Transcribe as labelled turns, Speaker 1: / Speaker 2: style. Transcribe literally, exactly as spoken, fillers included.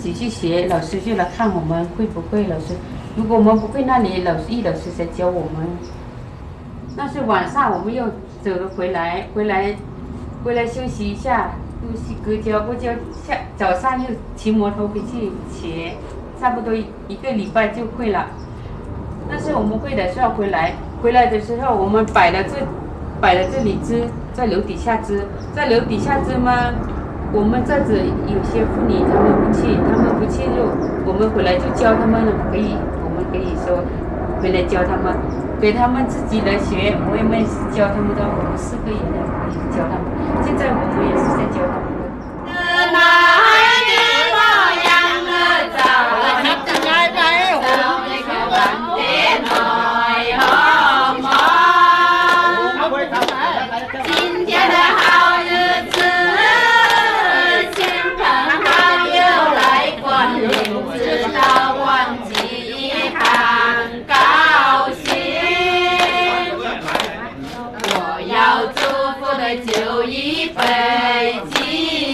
Speaker 1: 己去学，老师就来看我们会不会。老师，如果我们不会，那里老师易老师才教我们。那是晚上我们又走了回来，回来，回来休息一下，又洗个脚，不就下早上又骑摩托回去学，差不多一个礼拜就会了。但是我们会的时候回来，回来的时候我们摆了这，摆了这里支，在楼底下支，在楼底下支嘛。我们这子有些妇女他们不去，他们不去就我们回来就教他们了，可以，我们可以说回来教他们，给他们自己来学。我们是教他们的，我们四个人的可以教他们。现在我们也是在教他们的。
Speaker 2: 就一杯敬